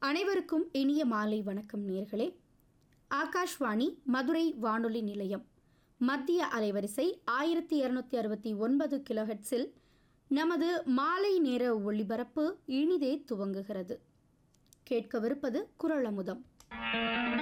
அனைவருக்கும் இனிய மாலை வணக்கம் நேர்களே. ஆகாஷ்வாணி மதுரை வானொலி நிலையம் மத்திய அலைவரிசை 1269 கிலோஹெட்ஸில் நமது மாலை நேர ஒளிபரப்பு இனிதே துவங்குகிறது. கேட்கவிருப்பது குரலமுதம்.